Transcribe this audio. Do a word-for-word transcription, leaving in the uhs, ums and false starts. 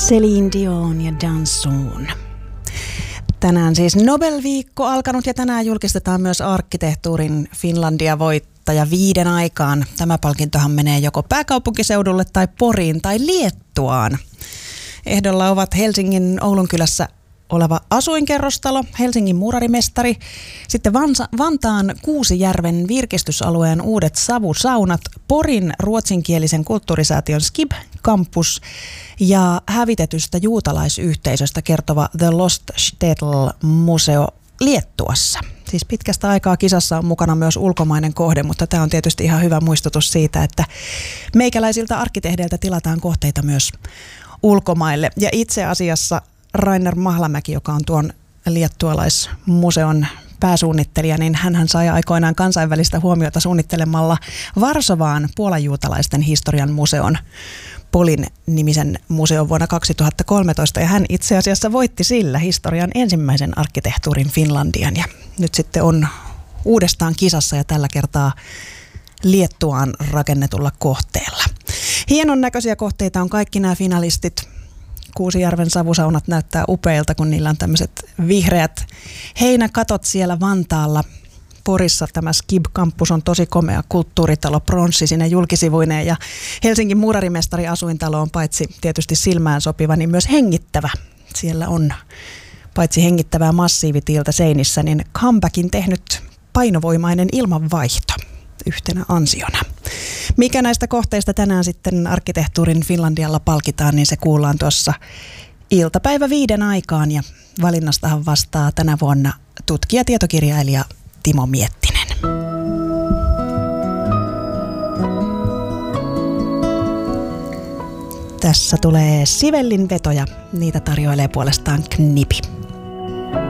Céline Dion ja Danson. Tänään siis Nobel-viikko alkanut ja tänään julkistetaan myös arkkitehtuurin Finlandia-voittaja viiden aikaan. Tämä palkintohan menee joko pääkaupunkiseudulle tai Poriin tai Liettuaan. Ehdolla ovat Helsingin Oulunkylässä oleva asuinkerrostalo, Helsingin muurarimestari, sitten Vansa, Vantaan Kuusijärven virkistysalueen uudet savusaunat, Porin ruotsinkielisen kulttuurisäätiön Skib-kampus ja hävitetystä juutalaisyhteisöstä kertova The Lost Shtetl-museo Liettuassa. Siis pitkästä aikaa kisassa on mukana myös ulkomainen kohde, mutta tämä on tietysti ihan hyvä muistutus siitä, että meikäläisiltä arkkitehdeiltä tilataan kohteita myös ulkomaille. Ja itse asiassa Rainer Mahlamäki, joka on tuon liettualaismuseon pääsuunnittelija, niin hänhän sai aikoinaan kansainvälistä huomiota suunnittelemalla Varsovaan puolajuutalaisten historian museon, Polin nimisen museon vuonna kaksituhattakolmetoista, ja hän itse asiassa voitti sillä historian ensimmäisen arkkitehtuurin Finlandian, ja nyt sitten on uudestaan kisassa ja tällä kertaa Liettuaan rakennetulla kohteella. Hienon näköisiä kohteita on kaikki nämä finalistit. Kuusijärven savusaunat näyttää upeilta, kun niillä on tämmöiset vihreät heinäkatot siellä Vantaalla. Porissa tämä Skib-kampus on tosi komea kulttuuritalo, pronssi sinne julkisivuineen, ja Helsingin muurarimestari asuintalo on paitsi tietysti silmään sopiva, niin myös hengittävä. Siellä on paitsi hengittävää massiivitiiltä seinissä, niin comebackin tehnyt painovoimainen ilmanvaihto yhtenä ansiona. Mikä näistä kohteista tänään sitten arkkitehtuurin Finlandialla palkitaan, niin se kuullaan tuossa iltapäivä viiden aikaan, ja valinnastahan vastaa tänä vuonna tutkija-tietokirjailija Timo Miettinen. Tässä tulee Sivellin vetoja, niitä tarjoilee puolestaan Knipi.